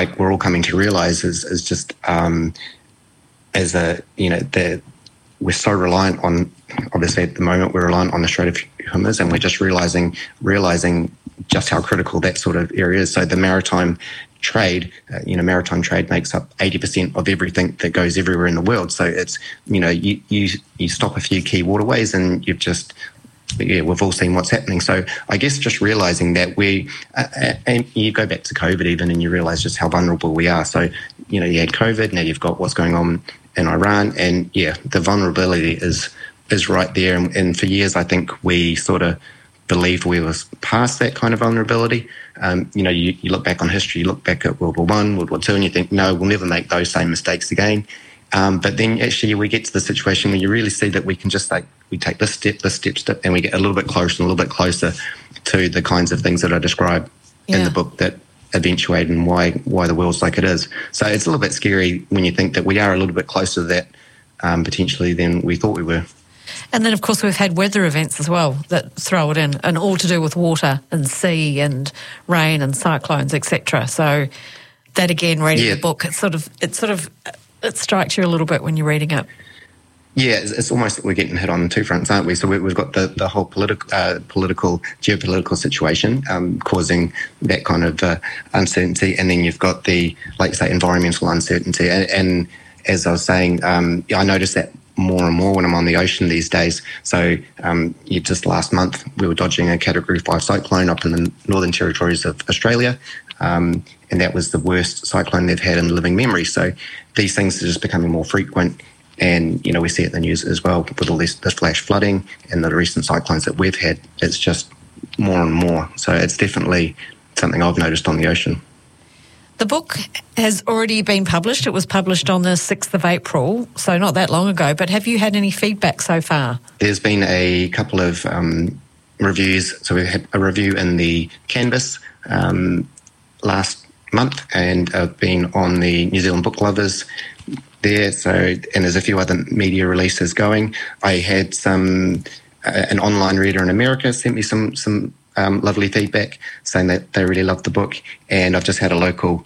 like we're all coming to realise is just as a, that we're so reliant on, obviously at the moment we're reliant on Australia for humours, and we're just realising just how critical that sort of area is. So the maritime trade, maritime trade makes up 80% of everything that goes everywhere in the world. So it's, you stop a few key waterways and you've just, we've all seen what's happening. So I guess just realising that and you go back to COVID even, and you realise just how vulnerable we are. So, you had COVID, now you've got what's going on in Iran, and the vulnerability is right there. And for years, I think we sort of believed we was past that kind of vulnerability. You look back on history, you look back at World War I, World War II, and you think, no, we'll never make those same mistakes again. But then actually we get to the situation where you really see that we can just we take this step, and we get a little bit closer and a little bit closer to the kinds of things that I describe in the book that eventuate and why the world's like it is. So it's a little bit scary when you think that we are a little bit closer to that potentially than we thought we were. And then, of course, we've had weather events as well that throw it in, and all to do with water and sea and rain and cyclones, etc. So that, again, reading the book, it strikes you a little bit when you're reading it. Yeah, it's almost like we're getting hit on two fronts, aren't we? So we've got the whole geopolitical situation causing that kind of uncertainty, and then you've got the, like you say, environmental uncertainty. And as I was saying, I notice that more and more when I'm on the ocean these days. So just last month we were dodging a Category 5 cyclone up in the Northern Territories of Australia, and that was the worst cyclone they've had in living memory. So these things are just becoming more frequent, and we see it in the news as well with all this flash flooding and the recent cyclones that we've had. It's just more and more. So it's definitely something I've noticed on the ocean. The book has already been published. It was published on the 6th of April, so not that long ago. But have you had any feedback so far? There's been a couple of reviews. So we had a review in the Canvas last month, and I've been on the New Zealand Book Lovers there. So, and there's a few other media releases going. I had an online reader in America sent me some lovely feedback saying that they really loved the book, and I've just had a local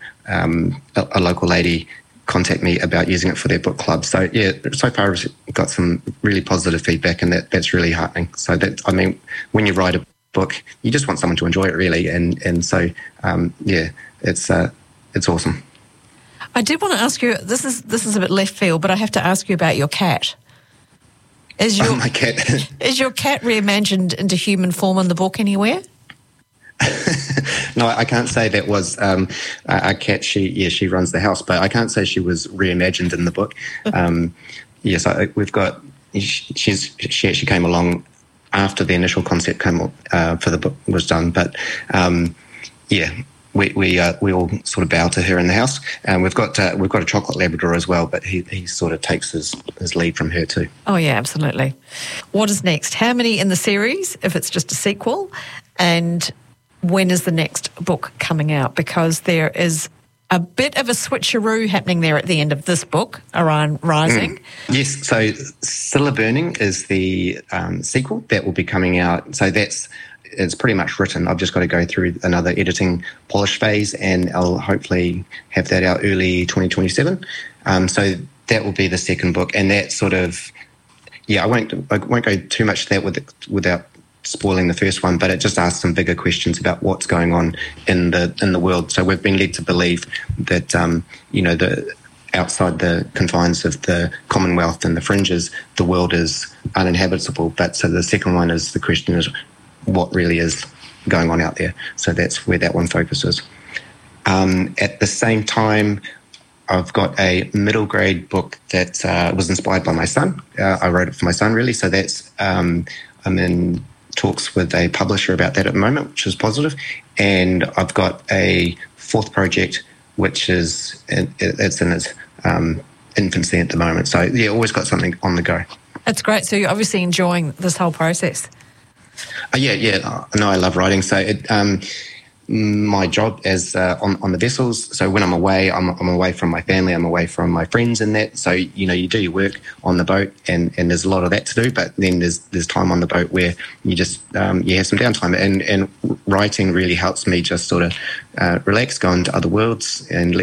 lady contact me about using it for their book club. So so far I've got some really positive feedback, and that's really heartening. So when you write a book, you just want someone to enjoy it, really, and so it's awesome. I did want to ask you, this is a bit left field, but I have to ask you about your cat. My cat. Is your cat reimagined into human form in the book anywhere? No, I can't say that was our cat. She runs the house, but I can't say she was reimagined in the book. So we've got. She actually came along after the initial concept for the book was done, but We all sort of bow to her in the house, and we've got a chocolate Labrador as well, but he sort of takes his lead from her too. Oh yeah, absolutely. What is next? How many in the series, if it's just a sequel, and when is the next book coming out? Because there is a bit of a switcheroo happening there at the end of this book, Orion Rising. Yes, so Scylla Burning is the sequel that will be coming out. So it's pretty much written. I've just got to go through another editing polish phase, and I'll hopefully have that out early 2027. So that will be the second book, and that sort of, I won't go too much to that without spoiling the first one, but it just asks some bigger questions about what's going on in the world. So we've been led to believe that the outside the confines of the Commonwealth and the fringes, the world is uninhabitable. But so the second one is the question is, what really is going on out there. So that's where that one focuses. At the same time, I've got a middle grade book that was inspired by my son. I wrote it for my son, really. So that's I'm in talks with a publisher about that at the moment, which is positive. And I've got a fourth project, which is it's in its infancy at the moment. So always got something on the go. That's great. So you're obviously enjoying this whole process. No, I love writing. So my job is on the vessels. So when I'm away, I'm away from my family, I'm away from my friends and that. So, you do your work on the boat and there's a lot of that to do, but then there's time on the boat where you just, you have some downtime, and writing really helps me just sort of relax, go into other worlds and let